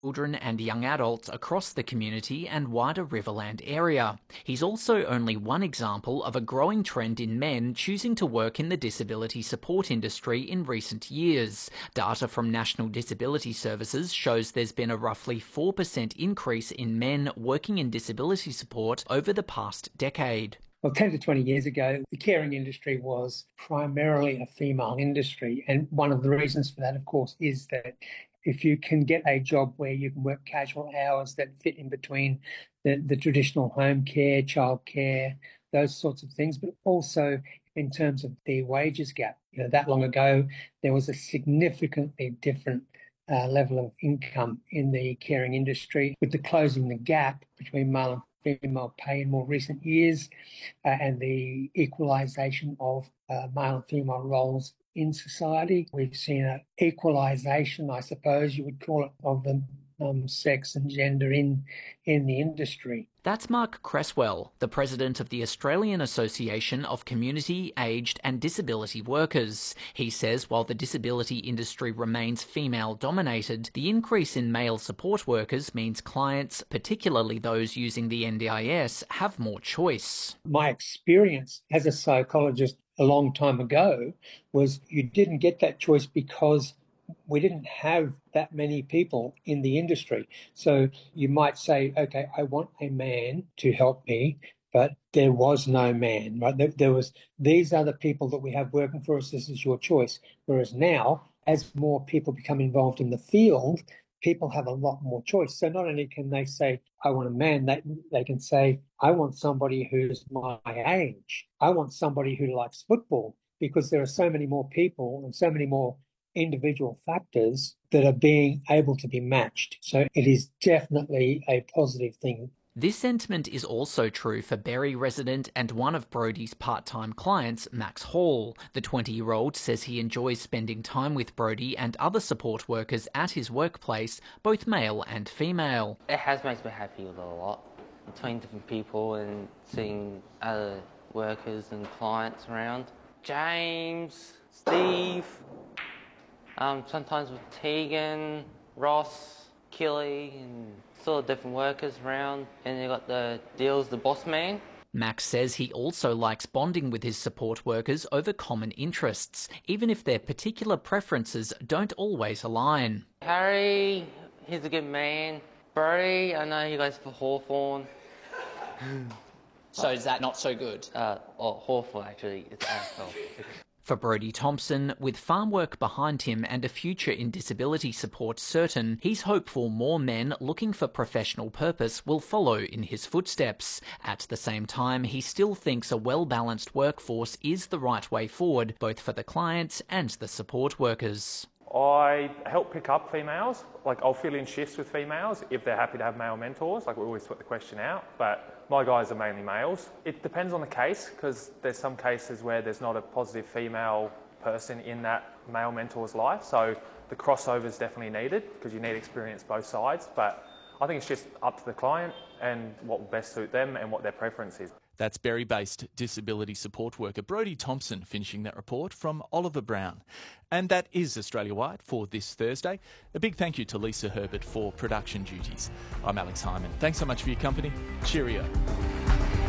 children and young adults across the community and wider Riverland area. He's also only one example of a growing trend in men choosing to work in the disability support industry in recent years. Data from National Disability Services shows there's been a roughly 4% increase in men working in disability support over the past decade. Well, 10 to 20 years ago, the caring industry was primarily a female industry. And one of the reasons for that, of course, is that if you can get a job where you can work casual hours that fit in between the traditional home care, child care, those sorts of things, but also in terms of the wages gap. That long ago, there was a significantly different level of income in the caring industry. With the closing the gap between male and female pay in more recent years and the equalisation of male and female roles in society. We've seen an equalisation, I suppose you would call it, of the sex and gender in the industry. That's Mark Cresswell, the president of the Australian Association of Community, Aged and Disability Workers. He says while the disability industry remains female-dominated, the increase in male support workers means clients, particularly those using the NDIS, have more choice. My experience as a psychologist a long time ago was you didn't get that choice because we didn't have that many people in the industry. So you might say, okay, I want a man to help me, but there was no man, right? There was, these are the people that we have working for us, this is your choice. Whereas now, as more people become involved in the field, people have a lot more choice. So not only can they say, I want a man, they can say, I want somebody who's my age. I want somebody who likes football, because there are so many more people and so many more individual factors that are being able to be matched. So it is definitely a positive thing. This sentiment is also true for Berry resident and one of Brodie's part-time clients, Max Hall. The 20-year-old says he enjoys spending time with Brodie and other support workers at his workplace, both male and female. It has made me happy a lot, between different people and seeing other workers and clients around. James, Steve, sometimes with Tegan, Ross, Killy, and sort of different workers around. And you got the boss man. Max says he also likes bonding with his support workers over common interests, even if their particular preferences don't always align. Harry, he's a good man. Brodie, I know he goes for Hawthorn. So is that not so good? Hawthorn actually, it's asshole. For Brodie Thompson, with farm work behind him and a future in disability support certain, he's hopeful more men looking for professional purpose will follow in his footsteps. At the same time, he still thinks a well-balanced workforce is the right way forward, both for the clients and the support workers. I help pick up females. I'll fill in shifts with females if they're happy to have male mentors. We always put the question out, but my guys are mainly males. It depends on the case, because there's some cases where there's not a positive female person in that male mentor's life. So the crossover is definitely needed, because you need experience both sides. But I think it's just up to the client and what will best suit them and what their preference is. That's Berry-based disability support worker Brodie Thompson finishing that report from Oliver Brown. And that is Australia-wide for this Thursday. A big thank you to Lisa Herbert for production duties. I'm Alex Hyman. Thanks so much for your company. Cheerio.